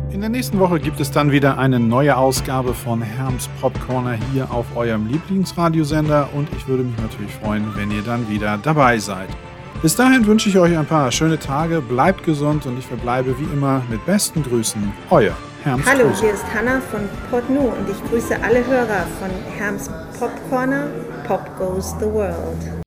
In der nächsten Woche gibt es dann wieder eine neue Ausgabe von Herms Popcorner hier auf eurem Lieblingsradiosender und ich würde mich natürlich freuen, wenn ihr dann wieder dabei seid. Bis dahin wünsche ich euch ein paar schöne Tage, bleibt gesund und ich verbleibe wie immer mit besten Grüßen, euer Herms Hallo, Kruse. hier ist Hanna von Podnu und ich grüße alle Hörer von Herms Popcorner. Pop Goes the World.